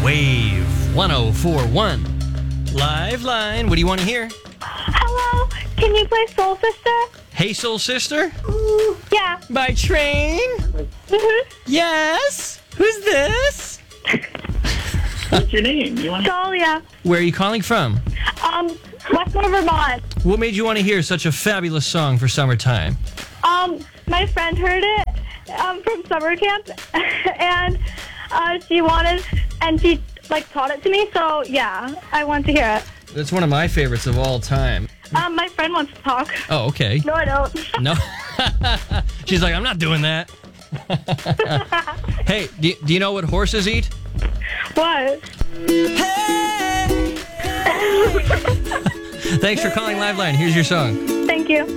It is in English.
Wave 1041. Live line. What do you want to hear? Hello, can you play Soul Sister? Hey, Soul Sister? Yeah. By Train? Mm-hmm. Yes. Who's this? What's your name? Dahlia. Where are you calling from? Westmore, Vermont. What made you want to hear such a fabulous song for summertime? My friend heard it from summer camp, and she wanted, and she taught it to me. So yeah, I want to hear it. That's one of my favorites of all time. My friend wants to talk. Oh, okay. No, I don't. No. She's like, I'm not doing that. Hey, do you know what horses eat? What? Thanks for calling Live Line. Here's your song. Thank you.